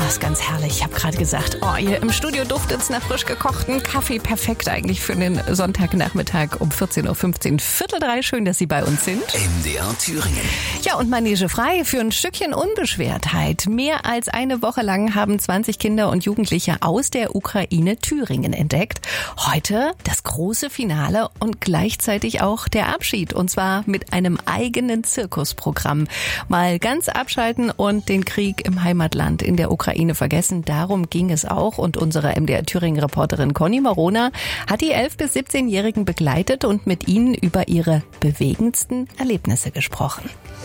ist ganz herrlich. Ich habe gerade gesagt, hier im Studio duftet es nach frisch gekochten Kaffee. Perfekt eigentlich für den Sonntagnachmittag um 14.15 Uhr. 2:45. Schön, dass Sie bei uns sind. MDR Thüringen. Ja, und Manege frei für ein Stückchen Unbeschwertheit. Mehr als eine Woche lang haben 20 Kinder und Jugendliche aus der Ukraine Thüringen entdeckt. Heute das große Finale und gleichzeitig auch der Abschied. Und zwar mit einem eigenen Zirkusprogramm. Mal ganz abschalten und den Krieg im Heimatland in der Ukraine vergessen. Darum ging es auch. Und unsere MDR Thüringen-Reporterin Conny Marona hat die 11- bis 17-Jährigen begleitet und mit ihnen über ihre bewegendsten Erlebnisse gesprochen.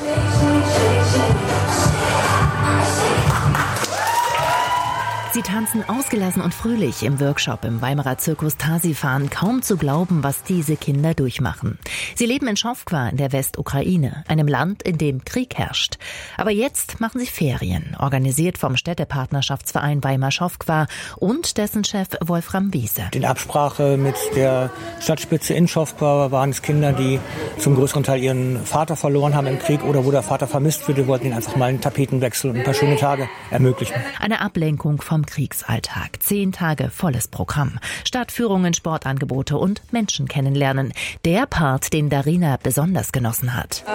Sie tanzen ausgelassen und fröhlich im Workshop im Weimarer Zirkus Tasifahren. Kaum zu glauben, was diese Kinder durchmachen. Sie leben in Schofqua in der Westukraine, einem Land, in dem Krieg herrscht. Aber jetzt machen sie Ferien, organisiert vom Städtepartnerschaftsverein Weimar-Schofqua und dessen Chef Wolfram Wiese. In Absprache mit der Stadtspitze in Schofqua waren es Kinder, die zum größeren Teil ihren Vater verloren haben im Krieg oder wo der Vater vermisst wird. Wir wollten ihnen einfach mal einen Tapetenwechsel und ein paar schöne Tage ermöglichen. Eine Ablenkung vom Kriegsalltag. 10 Tage volles Programm. Stadtführungen, Sportangebote und Menschen kennenlernen. Der Part, den Darina besonders genossen hat.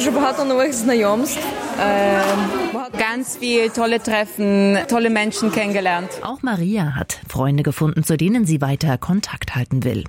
Ganz viel tolle Treffen, tolle Menschen kennengelernt. Auch Maria hat Freunde gefunden, zu denen sie weiter Kontakt halten will.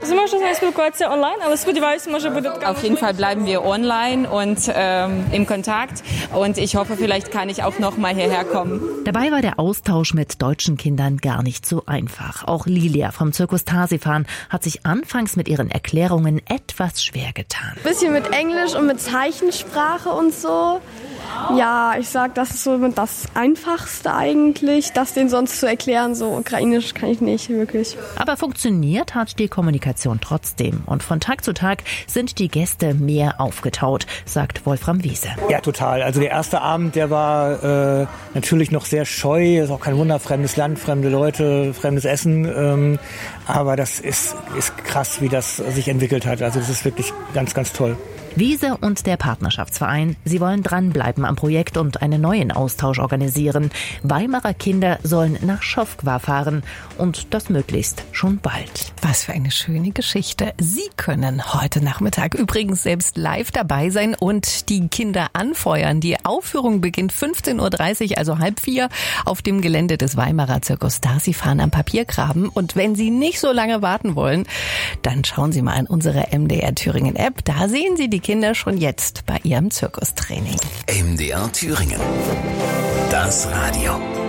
Auf jeden Fall bleiben wir online und im Kontakt. Und ich hoffe, vielleicht kann ich auch noch mal hierher kommen. Dabei war der Austausch mit deutschen Kindern gar nicht so einfach. Auch Lilia vom Zirkus Tasifahren hat sich anfangs mit ihren Erklärungen etwas schwer getan. Bisschen mit Englisch und mit Zeichensprache und so. Ja, ich sag, das ist so das Einfachste eigentlich, das denen sonst zu erklären. So Ukrainisch kann ich nicht wirklich. Aber funktioniert hat die Kommunikation trotzdem. Und von Tag zu Tag sind die Gäste mehr aufgetaut, sagt Wolfram Wiese. Ja, total. Also der erste Abend, der war natürlich noch sehr scheu. Ist auch kein Wunder, fremdes Land, fremde Leute, fremdes Essen. Aber das ist krass, wie das sich entwickelt hat. Also das ist wirklich ganz, ganz toll. Wiese und der Partnerschaftsverein, sie wollen dranbleiben am Projekt und einen neuen Austausch organisieren. Weimarer Kinder sollen nach Schofqua fahren und das möglichst schon bald. Was für eine schöne Geschichte. Sie können heute Nachmittag übrigens selbst live dabei sein und die Kinder anfeuern. Die Aufführung beginnt 15.30 Uhr, also 3:30 auf dem Gelände des Weimarer Zirkus Tasifahren am Papiergraben. Und wenn Sie nicht so lange warten wollen, dann schauen Sie mal in unsere MDR Thüringen App. Da sehen Sie die Kinder schon jetzt bei ihrem Zirkustraining. MDR Thüringen. Das Radio.